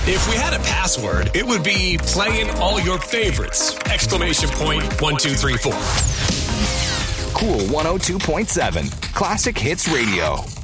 If we had a password, it would be playing all your favorites! Exclamation point 1 2 3 4. Cool 102.7 Classic Hits Radio.